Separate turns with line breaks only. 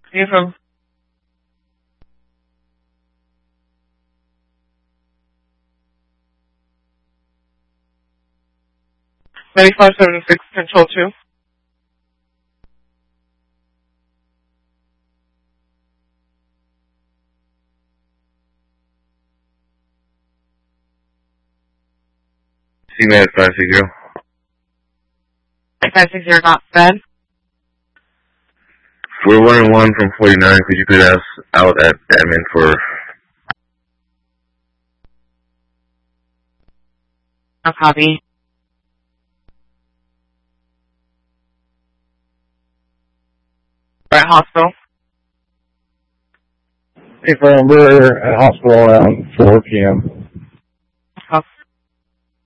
From 9576 Control 2.
CMAS 560.
560 not bad.
We're 1-1 from 49. Could you put us out at admin for...
No copy. We're at hospital.
Hey, firm, we're at hospital around 4 p.m.